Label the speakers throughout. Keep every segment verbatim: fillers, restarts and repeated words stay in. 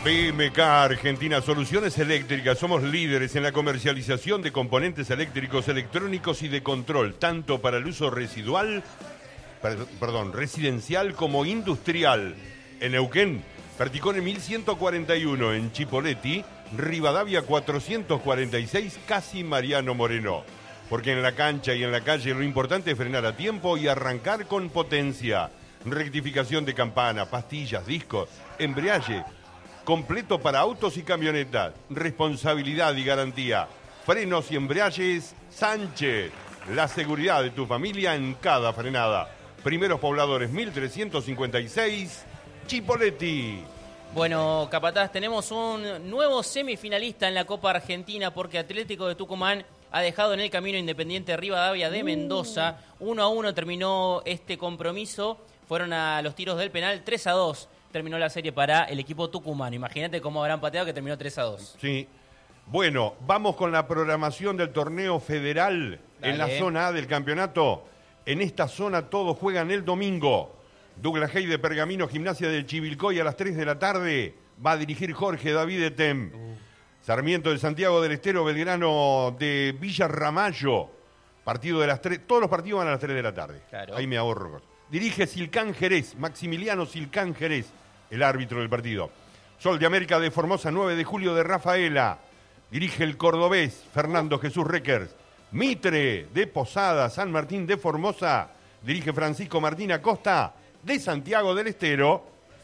Speaker 1: B M K Argentina Soluciones Eléctricas. Somos líderes en la comercialización de componentes eléctricos, electrónicos y de control, tanto para el uso residual, perdón, residencial como industrial. En Neuquén, Perticone mil ciento cuarenta y uno, en Chipoleti, Rivadavia cuatrocientos cuarenta y seis, casi Mariano Moreno. Porque en la cancha y en la calle lo importante es frenar a tiempo y arrancar con potencia. Rectificación de campana, pastillas, discos, embriague, completo para autos y camionetas. Responsabilidad y garantía. Frenos y embriagues Sánchez. La seguridad de tu familia en cada frenada. Primeros Pobladores mil trescientos cincuenta y seis, Chipoleti.
Speaker 2: Bueno, Capataz, tenemos un nuevo semifinalista en la Copa Argentina porque Atlético de Tucumán ha dejado en el camino Independiente Rivadavia de Mendoza. Uno a uno terminó este compromiso. Fueron a los tiros del penal, tres a dos. Terminó la serie para el equipo tucumano. Imagínate cómo habrán pateado que terminó tres a dos.
Speaker 1: Sí. Bueno, vamos con la programación del torneo federal. Dale. En la zona A del campeonato. En esta zona todos juegan el domingo. Douglas Hay de Pergamino, Gimnasia del Chivilcoy a las tres de la tarde. Va a dirigir Jorge David Etem. Uh. Sarmiento de Santiago del Estero, Belgrano de Villa Ramallo. Partido de las tres. Todos los partidos van a las tres de la tarde. Claro. Ahí me ahorro. Dirige Silcán Jerez, Maximiliano Silcán Jerez, el árbitro del partido. Sol de América de Formosa, nueve de julio de Rafaela. Dirige el cordobés Fernando Jesús Reckers. Mitre de Posada, San Martín de Formosa. Dirige Francisco Martín Acosta de Santiago del Estero.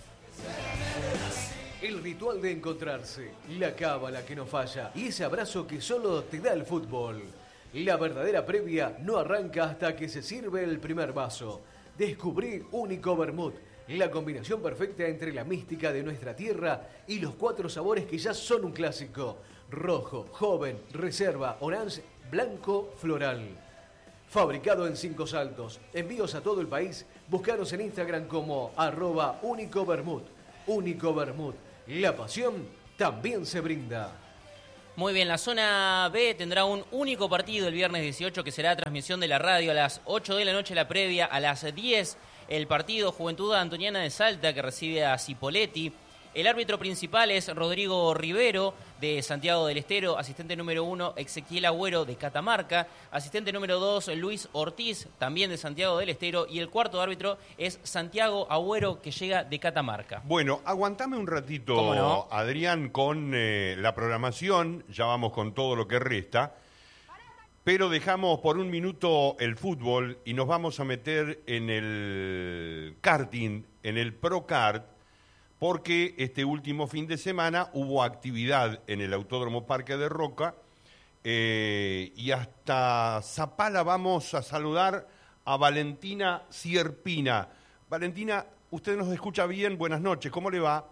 Speaker 3: El ritual de encontrarse, la cábala que no falla y ese abrazo que solo te da el fútbol. La verdadera previa no arranca hasta que se sirve el primer vaso. Descubrí Único Vermut, la combinación perfecta entre la mística de nuestra tierra y los cuatro sabores que ya son un clásico. Rojo, joven, reserva, orange, blanco, floral. Fabricado en Cinco Saltos. Envíos a todo el país. Búscanos en Instagram como arroba Único Vermut. Único Vermut. La pasión también se brinda.
Speaker 2: Muy bien, la zona B tendrá un único partido el viernes dieciocho que será transmisión de la radio a las ocho de la noche la previa, a las diez el partido Juventud Antoniana de Salta que recibe a Cipolletti. El árbitro principal es Rodrigo Rivero de Santiago del Estero, asistente número uno Ezequiel Agüero de Catamarca, asistente número dos Luis Ortiz también de Santiago del Estero y el cuarto árbitro es Santiago Agüero que llega de Catamarca.
Speaker 1: Bueno, aguantame un ratito,
Speaker 2: ¿Cómo no?
Speaker 1: Adrián, con eh, la programación, ya vamos con todo lo que resta, pero dejamos por un minuto el fútbol y nos vamos a meter en el karting, en el Pro Kart, porque este último fin de semana hubo actividad en el Autódromo Parque de Roca eh, y hasta Zapala vamos a saludar a Valentina Sierpina. Valentina, usted nos escucha bien, buenas noches, ¿cómo le va?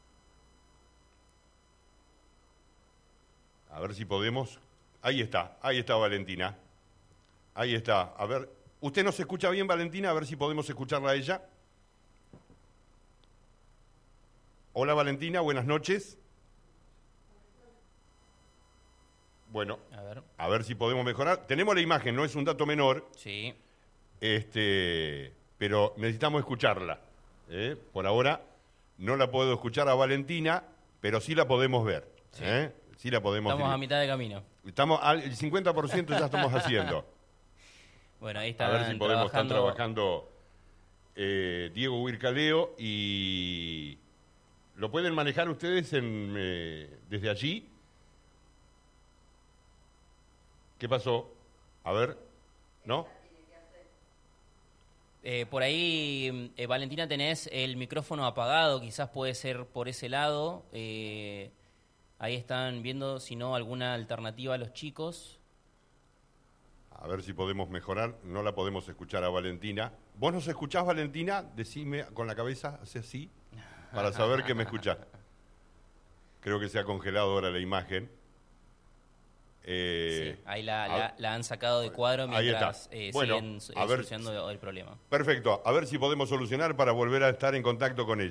Speaker 1: A ver si podemos. Ahí está, ahí está Valentina. Ahí está, a ver, ¿usted nos escucha bien, Valentina? A ver si podemos escucharla a ella. Hola Valentina, buenas noches. Bueno, a ver. a ver si podemos mejorar. Tenemos la imagen, no es un dato menor.
Speaker 2: Sí.
Speaker 1: Este, pero necesitamos escucharla. ¿eh? Por ahora no la puedo escuchar a Valentina, pero sí la podemos ver.
Speaker 2: Sí,
Speaker 1: ¿eh? Sí la podemos
Speaker 2: Estamos
Speaker 1: ver.
Speaker 2: a mitad de camino.
Speaker 1: Estamos al el cincuenta por ciento ya estamos haciendo.
Speaker 2: Bueno, ahí están
Speaker 1: A ver si podemos estar
Speaker 2: trabajando...
Speaker 1: trabajando eh, Diego Huircaleo y... ¿Lo pueden manejar ustedes en, eh, desde allí? ¿Qué pasó? A ver, ¿no?
Speaker 2: Eh, por ahí, eh, Valentina, tenés el micrófono apagado, quizás puede ser por ese lado. Eh, ahí están viendo, si no, alguna alternativa a los chicos.
Speaker 1: A ver si podemos mejorar. No la podemos escuchar a Valentina. ¿Vos nos escuchás, Valentina? Decime con la cabeza, hace así, para saber que me escuchás. Creo que se ha congelado ahora la imagen. Eh,
Speaker 2: sí, ahí la, la, la han sacado de cuadro mientras eh,
Speaker 1: bueno,
Speaker 2: siguen eh,
Speaker 1: a ver,
Speaker 2: solucionando el problema.
Speaker 1: Perfecto, a ver si podemos solucionar para volver a estar en contacto con ella.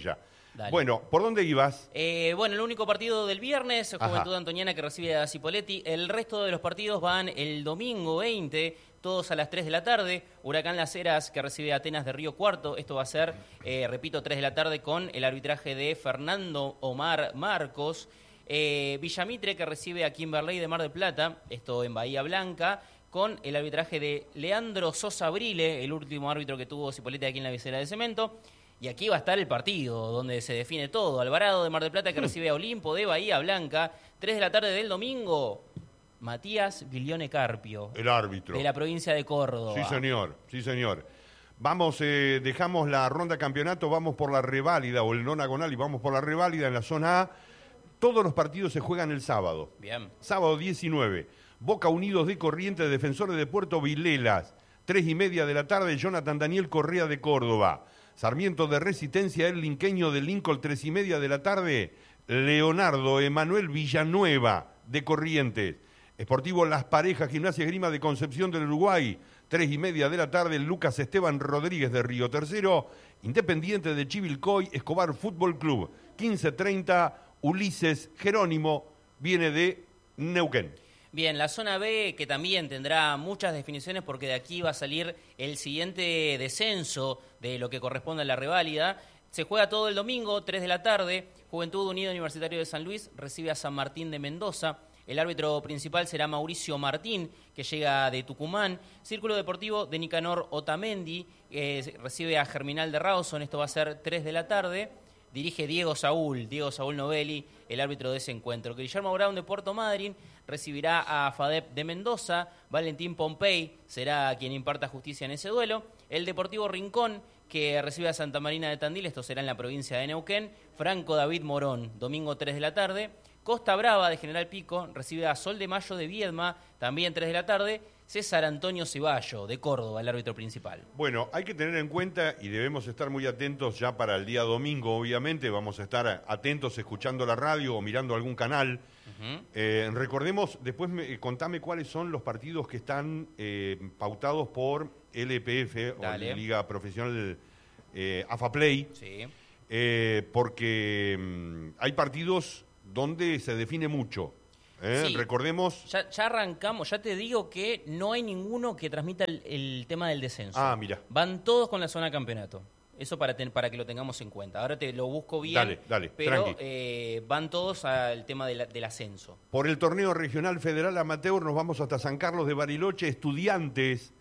Speaker 2: Dale.
Speaker 1: Bueno, ¿por dónde ibas?
Speaker 2: Eh, bueno, el único partido del viernes, Juventud
Speaker 1: Ajá.
Speaker 2: Antoniana que recibe a Cipolletti. El resto de los partidos van el domingo veinte, todos a las tres de la tarde. Huracán Las Heras que recibe a Atenas de Río Cuarto. Esto va a ser, eh, repito, tres de la tarde con el arbitraje de Fernando Omar Marcos. Eh, Villamitre que recibe a Kimberley de Mar del Plata, esto en Bahía Blanca, con el arbitraje de Leandro Sosa Brile, el último árbitro que tuvo Cipolletti aquí en la visera de Cemento. Y aquí va a estar el partido, donde se define todo. Alvarado de Mar del Plata que recibe a Olimpo de Bahía Blanca. tres de la tarde del domingo, Matías Viglione Carpio.
Speaker 1: El árbitro.
Speaker 2: De la provincia de Córdoba.
Speaker 1: Sí, señor, sí, señor. Vamos, eh, dejamos la ronda campeonato, vamos por la reválida o el nonagonal y vamos por la reválida en la zona A. Todos los partidos se juegan el sábado.
Speaker 2: Bien.
Speaker 1: Sábado diecinueve. Boca Unidos de Corrientes, Defensores de Puerto Vilelas. Tres y media de la tarde, Jonathan Daniel Correa de Córdoba. Sarmiento de Resistencia, el linqueño de Lincoln, tres y media de la tarde, Leonardo Emanuel Villanueva de Corrientes. Esportivo Las Parejas, Gimnasia Esgrima de Concepción del Uruguay, tres y media de la tarde, Lucas Esteban Rodríguez de Río Tercero. Independiente de Chivilcoy, Escobar Fútbol Club, quince treinta, Ulises Jerónimo viene de Neuquén.
Speaker 2: Bien, la zona B, que también tendrá muchas definiciones porque de aquí va a salir el siguiente descenso de lo que corresponde a la reválida. Se juega todo el domingo, tres de la tarde. Juventud Unida Universitario de San Luis recibe a San Martín de Mendoza. El árbitro principal será Mauricio Martín, que llega de Tucumán. Círculo Deportivo de Nicanor Otamendi eh, recibe a Germinal de Rawson. Esto va a ser tres de la tarde. Dirige Diego Saúl, Diego Saúl Novelli, el árbitro de ese encuentro. Guillermo Brown de Puerto Madryn recibirá a FADEP de Mendoza. Valentín Pompey será quien imparta justicia en ese duelo. El Deportivo Rincón, que recibe a Santa Marina de Tandil, esto será en la provincia de Neuquén. Franco David Morón, domingo tres de la tarde. Costa Brava de General Pico recibe a Sol de Mayo de Viedma, también tres de la tarde. César Antonio Ceballo, de Córdoba, el árbitro principal.
Speaker 1: Bueno, hay que tener en cuenta y debemos estar muy atentos ya para el día domingo, obviamente. Vamos a estar atentos escuchando la radio o mirando algún canal. Uh-huh. Eh, recordemos, después me, contame cuáles son los partidos que están eh, pautados por L P F,
Speaker 2: Dale.
Speaker 1: o Liga Profesional eh, AFA-Play.
Speaker 2: Sí.
Speaker 1: Eh, porque mmm, hay partidos donde se define mucho. ¿Eh?
Speaker 2: Sí.
Speaker 1: Recordemos...
Speaker 2: Ya, ya arrancamos, ya te digo que no hay ninguno que transmita el, el tema del descenso.
Speaker 1: Ah, mira.
Speaker 2: Van todos con la zona campeonato. Eso para, ten, para que lo tengamos en cuenta. Ahora te lo busco bien,
Speaker 1: dale, dale,
Speaker 2: pero eh, van todos al tema de la, del ascenso.
Speaker 1: Por el torneo regional federal amateur nos vamos hasta San Carlos de Bariloche. Estudiantes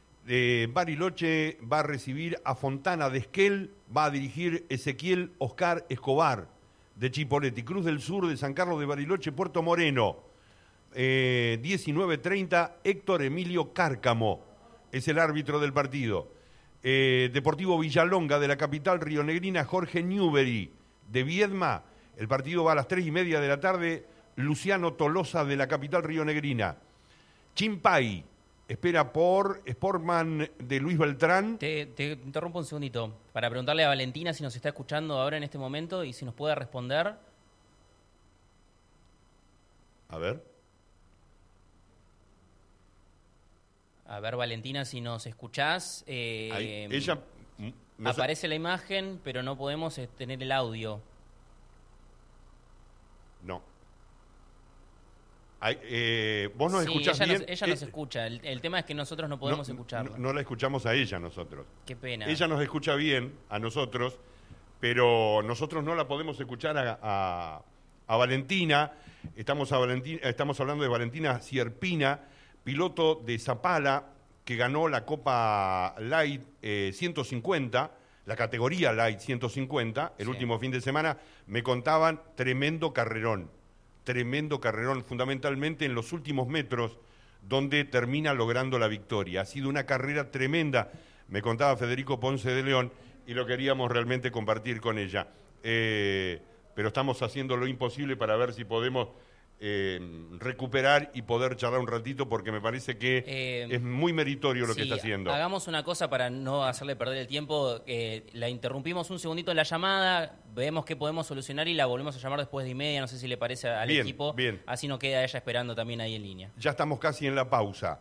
Speaker 1: de Bariloche va a recibir a Fontana de Esquel, va a dirigir Ezequiel Oscar Escobar de Chipolletti. Cruz del Sur de San Carlos de Bariloche, Puerto Moreno, eh, diecinueve treinta, Héctor Emilio Cárcamo es el árbitro del partido. Eh, Deportivo Villalonga de la capital rionegrina, Jorge Newbery de Viedma. El partido va a las tres y media de la tarde, Luciano Tolosa de la capital rionegrina. Chimpay espera por Sportman de Luis Beltrán.
Speaker 2: Te, te interrumpo un segundito para preguntarle a Valentina si nos está escuchando ahora en este momento y si nos puede responder.
Speaker 1: A ver.
Speaker 2: A ver, Valentina, si nos escuchás. Eh,
Speaker 1: Ahí, ella... No
Speaker 2: aparece
Speaker 1: sé.
Speaker 2: la imagen, pero no podemos eh, tener el audio.
Speaker 1: No. Ay, eh, ¿Vos nos
Speaker 2: sí,
Speaker 1: escuchás
Speaker 2: ella
Speaker 1: bien?
Speaker 2: Nos, ella
Speaker 1: eh,
Speaker 2: nos escucha. El, el tema es que nosotros no podemos
Speaker 1: no,
Speaker 2: escucharla.
Speaker 1: No, no la escuchamos a ella nosotros.
Speaker 2: Qué pena.
Speaker 1: Ella nos escucha bien a nosotros, pero nosotros no la podemos escuchar a, a, a Valentina. Estamos, a Valentina. Estamos hablando de Valentina Sierpina, piloto de Zapala, que ganó la Copa Light eh, ciento cincuenta, la categoría Light ciento cincuenta, el sí. último fin de semana. Me contaban, tremendo carrerón. Tremendo carrerón, fundamentalmente en los últimos metros, donde termina logrando la victoria. Ha sido una carrera tremenda, me contaba Federico Ponce de León, y lo queríamos realmente compartir con ella. Eh, pero estamos haciendo lo imposible para ver si podemos eh, recuperar y poder charlar un ratito, porque me parece que eh, es muy meritorio lo
Speaker 2: sí,
Speaker 1: que está haciendo.
Speaker 2: Hagamos una cosa para no hacerle perder el tiempo. Eh, la interrumpimos un segundito en la llamada, vemos qué podemos solucionar y la volvemos a llamar después de y media, no sé si le parece al
Speaker 1: bien,
Speaker 2: equipo.
Speaker 1: Bien.
Speaker 2: Así no queda ella esperando también ahí en línea.
Speaker 1: Ya estamos casi en la pausa.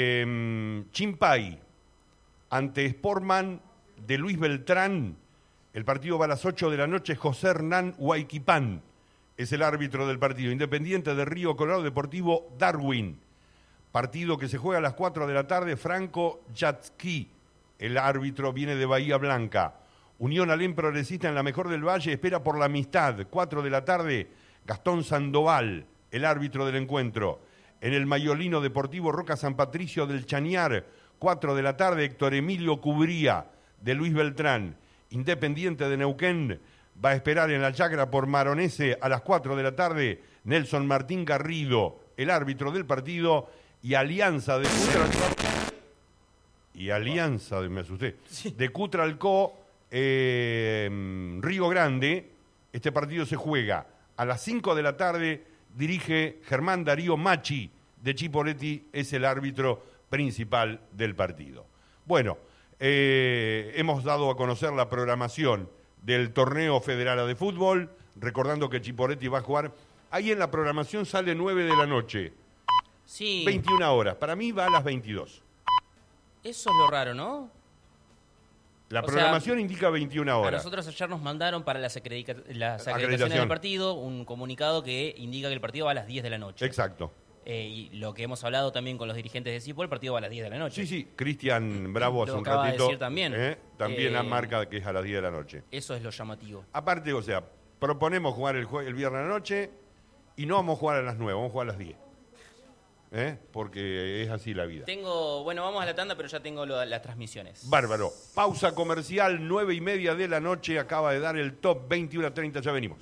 Speaker 1: Eh, Chimpay, ante Sportman de Luis Beltrán, El partido va a las ocho de la noche. José Hernán Huayquipán es el árbitro del partido. Independiente de Río Colorado, Deportivo Darwin. Partido que se juega a las cuatro de la tarde. Franco Yatsky, el árbitro, viene de Bahía Blanca. Unión Alem Progresista en la Mejor del Valle espera por la amistad. cuatro de la tarde. Gastón Sandoval, el árbitro del encuentro. En el Mayolino Deportivo Roca San Patricio del Chañar, cuatro de la tarde. Héctor Emilio Cubría, de Luis Beltrán. Independiente de Neuquén va a esperar en la Chacra por Maronese a las cuatro de la tarde. Nelson Martín Garrido, el árbitro del partido. Y Alianza de Cutralcó. Y Alianza, de, me asusté. Sí. De Cutralcó, eh, Río Grande. Este partido se juega a las cinco de la tarde. Dirige Germán Darío Machi, de Chipoleti, es el árbitro principal del partido. Bueno. Eh, hemos dado a conocer la programación del Torneo Federal de Fútbol, recordando que Chipoleti va a jugar. Ahí en la programación sale nueve de la noche.
Speaker 2: Sí.
Speaker 1: veintiuna horas. Para mí va a las veintidós.
Speaker 2: Eso es lo raro, ¿no?
Speaker 1: La
Speaker 2: o
Speaker 1: programación
Speaker 2: sea,
Speaker 1: indica veintiuna horas.
Speaker 2: A nosotros ayer nos mandaron para las, acredica las acreditaciones
Speaker 1: Acreditación.
Speaker 2: del partido un comunicado que indica que el partido va a las diez de la noche.
Speaker 1: Exacto.
Speaker 2: Eh, y lo que hemos hablado también con los dirigentes de Cipol, el partido va a las diez de la noche.
Speaker 1: Sí, sí, Cristian Bravo hace
Speaker 2: Lo
Speaker 1: un
Speaker 2: acaba de
Speaker 1: ratito.
Speaker 2: decir también.
Speaker 1: ¿eh? También
Speaker 2: Eh,
Speaker 1: la marca que es a las diez de la noche.
Speaker 2: Eso es lo llamativo.
Speaker 1: Aparte, o sea, proponemos jugar el, el viernes a la noche y no vamos a jugar a las nueve, vamos a jugar a las diez. ¿Eh? Porque es así la vida.
Speaker 2: Tengo, bueno, vamos a la tanda, pero ya tengo lo, las transmisiones.
Speaker 1: Bárbaro. Pausa comercial, nueve y media de la noche. Acaba de dar el top veintiuno a treinta. Ya venimos.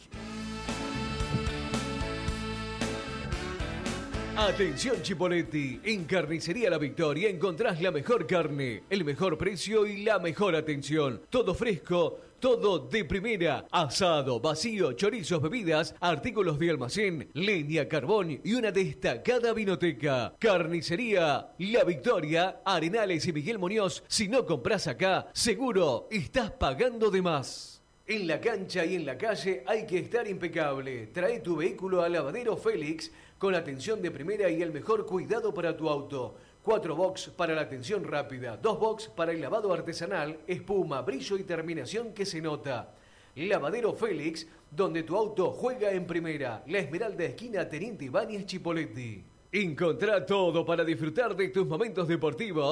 Speaker 3: Atención Chipoleti, en Carnicería La Victoria encontrás la mejor carne, el mejor precio y la mejor atención. Todo fresco, todo de primera. Asado, vacío, chorizos, bebidas, artículos de almacén, leña, carbón y una destacada vinoteca. Carnicería La Victoria, Arenales y Miguel Muñoz. Si no compras acá, seguro estás pagando de más. En la cancha y en la calle hay que estar impecable. Trae tu vehículo a Lavadero Félix con atención de primera y el mejor cuidado para tu auto. Cuatro box para la atención rápida, dos box para el lavado artesanal, espuma, brillo y terminación que se nota. Lavadero Félix, donde tu auto juega en primera. La Esmeralda, esquina Teniente Ibáñez, Chipoleti. Encontrá todo para disfrutar de tus momentos deportivos